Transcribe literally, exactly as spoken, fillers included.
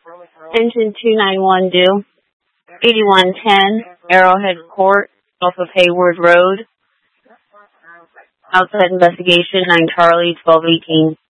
Engine two nine one due. eighty-one ten Arrowhead Court, off of Hayward Road. Outside investigation, nine Charlie, twelve eighteen.